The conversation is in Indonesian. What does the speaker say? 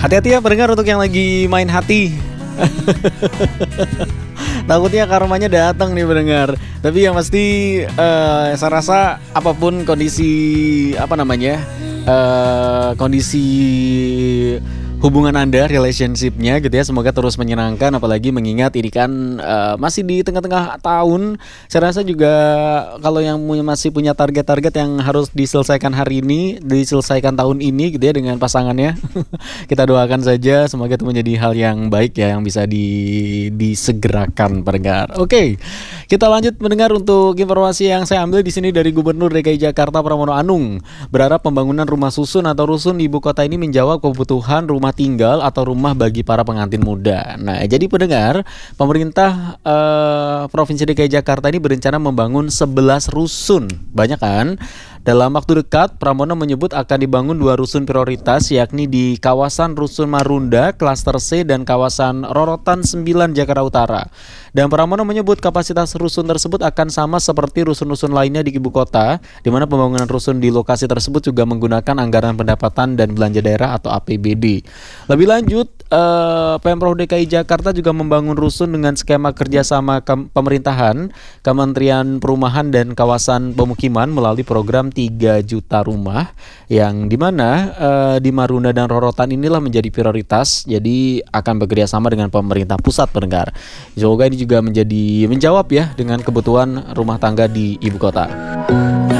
Hati-hati ya pendengar untuk yang lagi main hati. Takutnya karmanya datang nih pendengar. Tapi yang pasti saya rasa apapun kondisi kondisi hubungan Anda, relationship-nya gitu ya, semoga terus menyenangkan. Apalagi mengingat ini kan masih di tengah-tengah tahun. Saya rasa juga kalau yang masih punya target-target yang harus diselesaikan hari ini, diselesaikan tahun ini gitu ya dengan pasangannya. Kita doakan saja semoga itu menjadi hal yang baik ya, yang bisa disegerakan pendengar. Oke, kita lanjut mendengar untuk informasi yang saya ambil di sini dari Gubernur DKI Jakarta Pramono Anung. Berharap pembangunan rumah susun atau rusun di ibu kota ini menjawab kebutuhan rumah tinggal atau rumah bagi para pengantin muda. Nah, jadi pendengar, pemerintah Provinsi DKI Jakarta ini berencana membangun 11 rusun. Banyak kan? Dalam waktu dekat, Pramono menyebut akan dibangun 2 rusun prioritas, yakni di kawasan Rusun Marunda, Klaster C, dan kawasan Rorotan 9, Jakarta Utara. Dan Pramono menyebut kapasitas rusun tersebut akan sama seperti rusun-rusun lainnya di ibu kota, di mana pembangunan rusun di lokasi tersebut juga menggunakan anggaran pendapatan dan belanja daerah atau APBD. Lebih lanjut, Pemprov DKI Jakarta juga membangun rusun dengan skema kerjasama pemerintahan, Kementerian Perumahan dan Kawasan Pemukiman melalui program 3 juta rumah, yang dimana di Marunda dan Rorotan inilah menjadi prioritas. Jadi akan bekerja sama dengan pemerintah pusat pendengar. Semoga ini juga menjawab ya dengan kebutuhan rumah tangga di ibu kota.